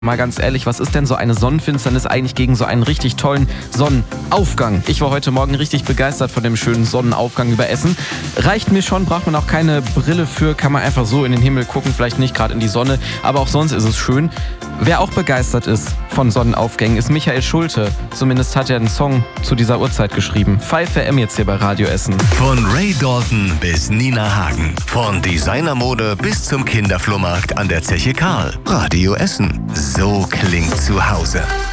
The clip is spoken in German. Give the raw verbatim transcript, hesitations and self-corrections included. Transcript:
Mal ganz ehrlich, was ist denn so eine Sonnenfinsternis eigentlich gegen so einen richtig tollen Sonnenaufgang? Ich war heute Morgen richtig begeistert von dem schönen Sonnenaufgang über Essen. Reicht mir schon, braucht man auch keine Brille für, kann man einfach so in den Himmel gucken, vielleicht nicht gerade in die Sonne, aber auch sonst ist es schön. Wer auch begeistert ist von Sonnenaufgängen, ist Michael Schulte. Zumindest hat er einen Song zu dieser Uhrzeit geschrieben. five A M jetzt hier bei Radio Essen. Von Ray Dalton bis Nina Hagen. Von Designermode bis zum Kinderflohmarkt an der Zeche Karl. Radio Essen. So klingt zu Hause.